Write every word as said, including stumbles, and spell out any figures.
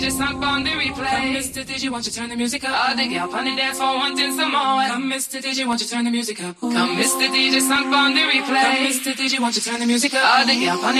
Just not on the replay. Come, Mister Digi, won't you turn the music up? All the gal on the dance floor wanting some more. Come, Mister Digi, won't you turn the music up? Come, Mister Digi, just not on the replay. Come, Mister Digi, won't you turn the music up? All the gal on the